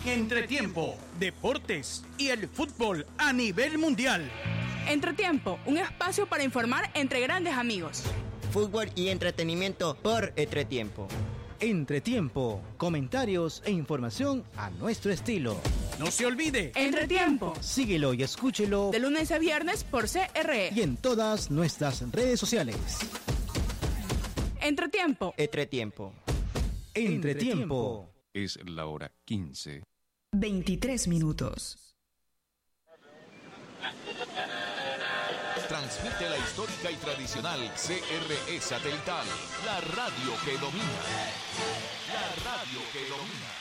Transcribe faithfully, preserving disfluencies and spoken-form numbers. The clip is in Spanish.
Entretiempo, deportes y el fútbol a nivel mundial. Entretiempo, un espacio para informar entre grandes amigos. Fútbol y entretenimiento por Entretiempo. Entretiempo, comentarios e información a nuestro estilo. No se olvide. Entretiempo. Síguelo y escúchelo de lunes a viernes por C R E y en todas nuestras redes sociales. Entretiempo. Entretiempo. Entretiempo. Es la hora quince. veintitrés minutos. Transmite la histórica y tradicional C R E satelital, la radio que domina. La radio que domina.